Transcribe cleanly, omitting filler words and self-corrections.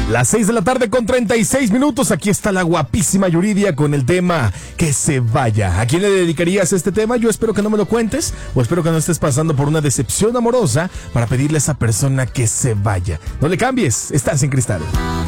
Las 6 de la tarde con 36 minutos. Aquí está la guapísima Yuridia con el tema Que se vaya. ¿A quién le dedicarías este tema? Yo espero que no me lo cuentes, o espero que no estés pasando por una decepción amorosa para pedirle a esa persona que se vaya. No le cambies, estás en Cristal.